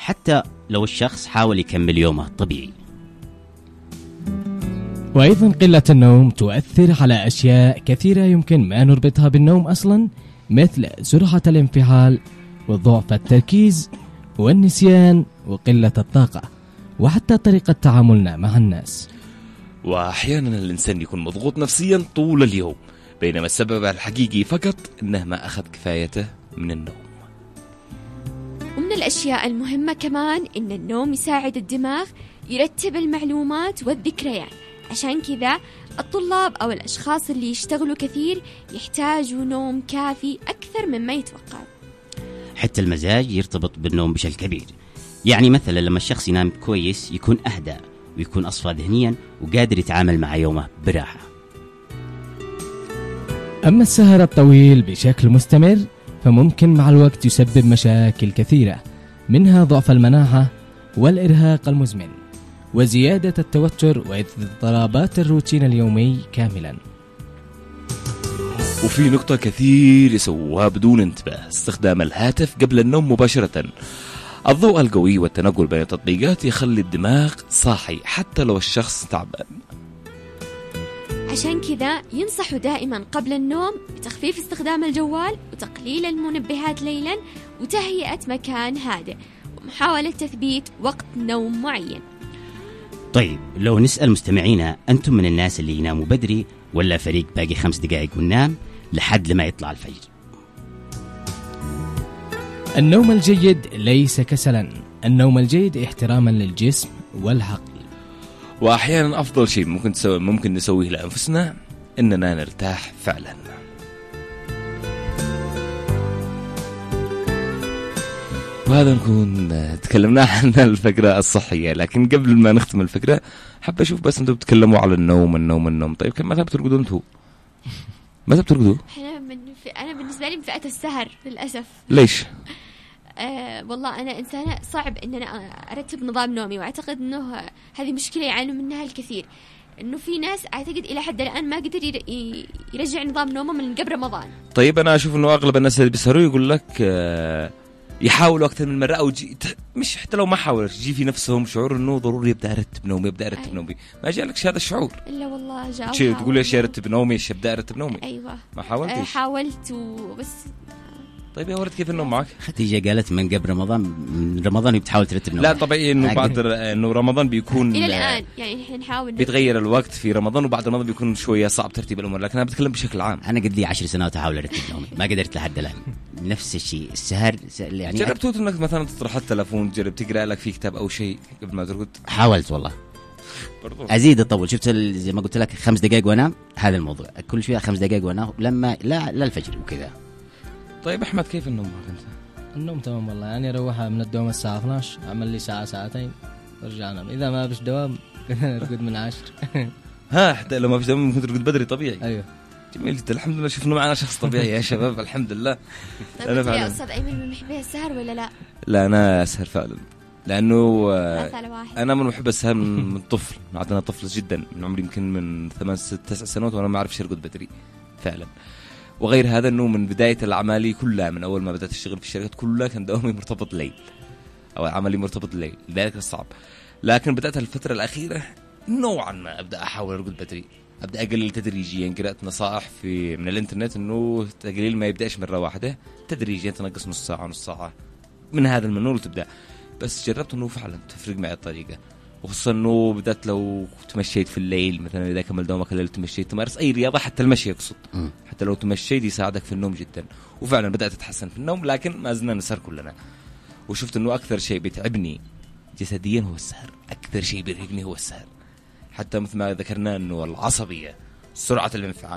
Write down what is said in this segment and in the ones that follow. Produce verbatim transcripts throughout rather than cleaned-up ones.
حتى لو الشخص حاول يكمل يومه طبيعي. وأيضا قلة النوم تؤثر على أشياء كثيرة يمكن ما نربطها بالنوم أصلا، مثل سرعة الانفعال وضعف التركيز والنسيان وقلة الطاقة، وحتى طريقة تعاملنا مع الناس. وأحيانا الإنسان يكون مضغوط نفسيا طول اليوم، بينما السبب الحقيقي فقط أنه ما أخذ كفايته من النوم. ومن الأشياء المهمة كمان إن النوم يساعد الدماغ يرتب المعلومات والذكريات، عشان كذا الطلاب أو الأشخاص اللي يشتغلوا كثير يحتاجوا نوم كافي أكثر مما يتوقعوا. حتى المزاج يرتبط بالنوم بشكل كبير، يعني مثلا لما الشخص ينام كويس يكون أهدى ويكون أصفى ذهنيا وقادر يتعامل مع يومه براحة. أما السهر الطويل بشكل مستمر فممكن مع الوقت يسبب مشاكل كثيرة، منها ضعف المناعة والإرهاق المزمن وزيادة التوتر واضطرابات الروتين اليومي كاملا. وفي نقطة كثير يسووها بدون انتباه، استخدام الهاتف قبل النوم مباشرة. الضوء القوي والتنقل بين التطبيقات يخلي الدماغ صاحي حتى لو الشخص تعبان. عشان كذا ينصحوا دائما قبل النوم بتخفيف استخدام الجوال وتقليل المنبهات ليلا وتهيئة مكان هادئ ومحاولة تثبيت وقت نوم معين. طيب لو نسأل مستمعينا، أنتم من الناس اللي يناموا بدري ولا فريق باقي خمس دقائق وننام لحد لما يطلع الفجر؟ النوم الجيد ليس كسلا، النوم الجيد احتراما للجسم والعقل. وأحيانا أفضل شيء ممكن تسوي ممكن نسويه لأنفسنا إننا نرتاح فعلا. وهذا نكون تكلمنا عن الفكرة الصحية، لكن قبل ما نختم الفكرة حابة أشوف بس أنتوا بتتكلموا على النوم النوم النوم طيب كم متى بترقدوا أنتوا؟ متى بترقدوا؟ أنا من في أنا بالنسبة لي من فئة السهر للأسف. ليش؟ أه والله أنا إنسانة صعب إن أنا أرتب نظام نومي، وأعتقد إنه هذه مشكلة يعانوا منها الكثير، إنه في ناس أعتقد إلى حد الآن ما قدر يرجع نظام نومه من قبل رمضان. طيب أنا أشوف إنه أغلب الناس اللي بيسهروا يقول لك أه يحاولوا أكثر من مرة، أو جي مش حتى لو ما حاولوا يجي في نفسهم شعور إنه ضروري يبدأ أرتب نومي يبدأ أرتب أيوة. نومي ما جالكش هذا الشعور؟ إلا والله جاء. شيء تقول إيش أرتب نومي إيش أبدأ أرتب نومي؟ أيوة ما حاولت أه حاولت وبس. طيب يا ولد كيف النوم معك؟ خديجة قالت من قبل رمضان، من رمضان بتحاول ترتب نومك. لا طبيعي إنه بعد إنه رمضان بيكون إلى الآن يعني إحنا نحاول بيتغير الوقت في رمضان، وبعد رمضان بيكون شوية صعب ترتيب الأمور، لكن أنا بتكلم بشكل عام. أنا قد لي عشر سنوات أحاول أرتب نومي ما قدرت لحد الآن. نفس الشيء السهر يعني. جربت إنك مثلا تطرح التلفون، جرب تقرأ لك في كتاب أو شيء قبل ما ترقد؟ حاولت والله أزيد أطول، شفت زي ما قلت لك خمس دقائق وأنام، هذا الموضوع كل شوية خمس دقائق وأنام لما لا لا الفجر وكذا. طيب أحمد كيف النوم معك أنت؟ النوم تمام والله، يعني أروح من الدوام الساعة اثنتي عشرة، أعمل لي ساعة ساعتين ورجع أنام، إذا ما بش دوام أرقد من عشر. ها حتى لو ما فيش دوام ممكن ترقد بدري طبيعي. أيوه جميل جدا، الحمد لله شفنا معنا شخص طبيعي يا شباب الحمد لله. طيب يا أستاذ أيمن من محبي السهر ولا لا؟ لا أنا أسهر فعلا، لأنه أنا من محب السهر من طفل، عندنا طفل جدا من عمري يمكن من ثمان ست تسع سنوات وأنا ما أعرفش أرقد بدري فعلا. وغير هذا أنه من بداية الأعمالي كلها، من أول ما بدأت أشتغل في الشركات كلها كان دوامي مرتبط ليل أو عملي مرتبط ليل، لذلك الصعب. لكن بدأت الفترة الأخيرة نوعا ما أبدأ أحاول أرقد بدري، أبدأ أقلل تدريجيا. قرأت نصائح في من الإنترنت أنه تقليل ما يبدأش مرة واحدة، تدريجيا تنقص نص ساعة نص ساعة من هذا المنور وتبدأ. بس جربت أنه فعلا تفرق معي الطريقة، وخصوصا أنه بدأت لو تمشيت في الليل مثلا، إذا كمل دوامك الليل تمشيت تمارس أي رياضة، حتى المشي يقصد، حتى لو تمشيت يساعدك في النوم جدا. وفعلا بدأت أتحسن في النوم، لكن ما زلنا نسهر كلنا. وشفت أنه أكثر شيء بيتعبني جسديا هو السهر، أكثر شيء بيرهقني هو السهر. حتى مثل ما ذكرنا أنه العصبية، سرعة الانفعال،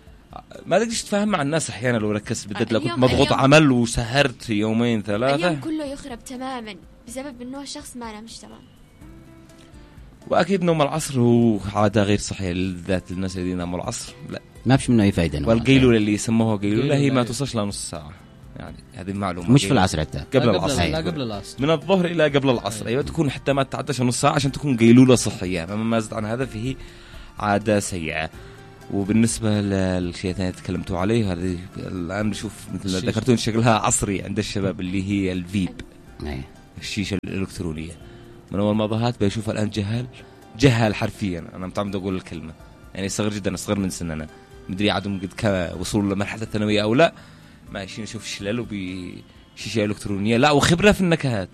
ما تقدرش تفهم مع الناس أحيانا لو ركزت، بدأت لو كنت مضغوط عمل وسهرت يومين ثلاثة اليوم كله يخرب تماما بسبب أنه الشخص ما نامش تمام. وأكيد نوم العصر هو عادة غير صحية للذات للناس اللي يناموا العصر، لا ما فيش منه أي فائدة. والقيلولة اللي يسموها قيلولة هي ما توصلش لنص ساعة، يعني هذه المعلومة مش في العصر حتى قبل العصر. لا قبل العصر، من الظهر إلى قبل العصر. أيوة تكون حتى ما تعدش نص ساعة عشان تكون قيلولة صحية، أما ما زاد عن هذا فيه عادة سيئة. وبالنسبة للشيء الثاني تكلمتوا عليه، هذه الآن نشوف مثل ذكرتون شكلها عصري عند الشباب اللي هي الفيب. الشيشة الإلكترونية. من أول ما ظهرت بيشوفها الآن جهال جهال حرفيا، أنا متعمد أقول الكلمة، يعني صغير جدا، أصغر من سننا، مدري عادهم قد كان وصلوا لمرحلة الثانوية أو لا، ماشيين نشوف شلال وبشيشة إلكترونية، لا وخبرة في النكهات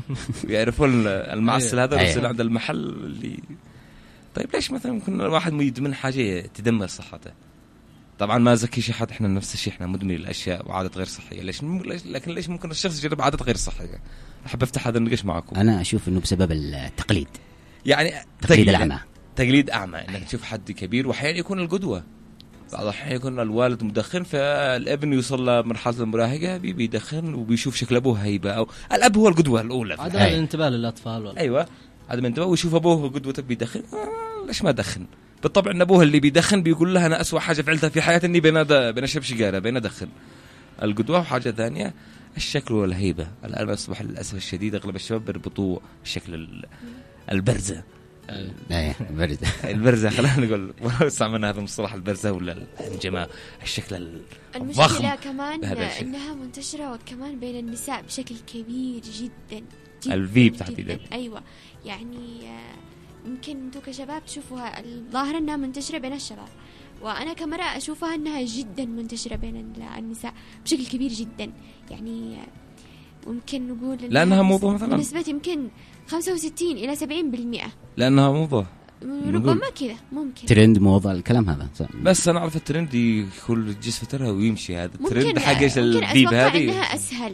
يعرفون المعسل هذا بس اللي عند المحل اللي. طيب ليش مثلا ممكن الواحد يدمن حاجة تدمر صحته؟ طبعا ما زكي شي حد، احنا نفس الشيء، احنا مدمنين الاشياء وعادات غير صحيه. ليش لكن ليش ممكن الشخص يجرب عادات غير صحيه؟ احب افتح هذا النقاش معكم. انا اشوف انه بسبب التقليد، يعني تقليد الاعمى، تقليد اعمى، انك تشوف حد كبير واحيانا يكون القدوه. بعض الاحيان يكون الوالد مدخن فالابن يوصل لمرحله المراهقه بيدخن وبيشوف شكل ابوه هيبه، او الاب هو القدوه الاولى. عدم الانتباه للاطفال ولا. ايوه عدم الانتباه، ويشوف ابوه قدوته بيدخن، آه ليش ما دخن؟ بالطبع ان ابوه اللي بيدخن بيقول لها انا اسوأ حاجه فعلتها في حياتي اني بين بين اشرب سيجاره بين ادخن. القدوه. وحاجه ثانيه الشكل والهيبه. الان اصبح للاسف الشديد اغلب الشباب بيربطوا الشكل البرزه ايه البرزه البرزه خلينا نقول استعملنا هذا المصطلح البرزه ولا الهنجمه، الشكل المشكله كمان انها منتشره وكمان بين النساء بشكل كبير جدا جدا. الفيب تحديدا. ايوه يعني يمكن انتم كشباب تشوفوها الظاهر انها منتشره بين الشباب، وانا كمرأة اشوفها انها جدا منتشره بين النساء بشكل كبير جدا. يعني ممكن نقول لانها موضه مثلا بنسبه يمكن خمسة وستين إلى سبعين بالمئة لانها موضه، ربما كذا ممكن ترند موضه الكلام هذا. بس انا اعرف الترند يكون جس فتره ويمشي. هذا الترند حق الفيب هذه انها اسهل،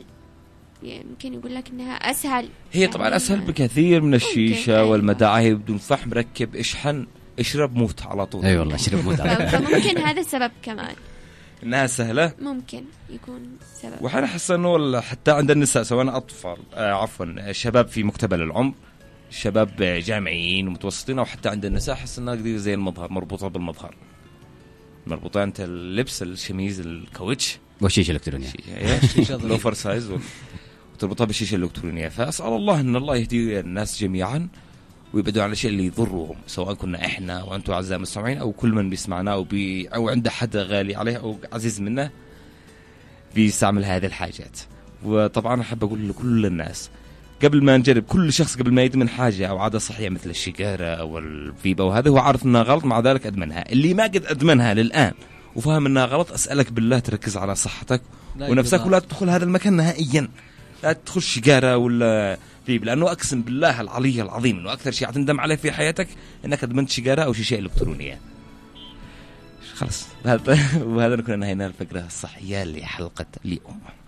يمكن يقول لك انها اسهل. هي يعني طبعا اسهل بكثير من الشيشه أيوة. والمداعي بدون فحم، ركب اشحن اشرب موت على طول. اي أيوة والله اشرب موت على طول. فممكن هذا السبب كمان انها سهله، ممكن يكون سبب. وحنا احس انه حتى عند النساء سواء اطفال آه عفوا شباب في مقتبل العمر، شباب جامعيين ومتوسطين، او حتى عند النساء احس انها قدير زي المظهر، مربوطه بالمظهر، مربوطه انت اللبس الشميز الكاوتش والشيشه الالكترونيه لوفر سايز وتربطها بالشيشه الالكترونيه. فاسال الله ان الله يهدي الناس جميعا ويبعدوا عن الشيء اللي يضرهم، سواء كنا احنا وانتم اعزائي المستمعين او كل من بيسمعنا او بي او عنده حد غالي عليه او عزيز منه بيستعمل هذه الحاجات. وطبعا احب اقول لكل الناس قبل ما نجرب، كل شخص قبل ما يدمن حاجه او عاده صحيه مثل السيجاره او الفيبا وهذا هو عارف انها غلط، مع ذلك ادمنها. اللي ما قد ادمنها للان وفاهم انها غلط، اسالك بالله تركز على صحتك ونفسك ولا تدخل هذا المكان نهائيا. لا تدخل سيجاره ولا فيب، لانه اقسم بالله العلي العظيم انه اكثر شيء تندم عليه في حياتك انك ادمنت سيجاره او شيشه الكترونيه. خلاص وهذا نكون انهينا الفقره الصحيه لحلقه اليوم.